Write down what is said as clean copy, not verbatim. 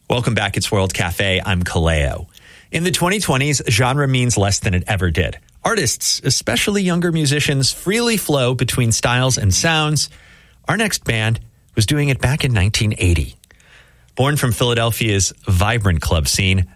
Welcome back. It's World Cafe. I'm Kaleo. In the 2020s, genre means less than it ever did. Artists, especially younger musicians, freely flow between styles and sounds. Our next band was doing it back in 1980. Born from Philadelphia's vibrant club scene,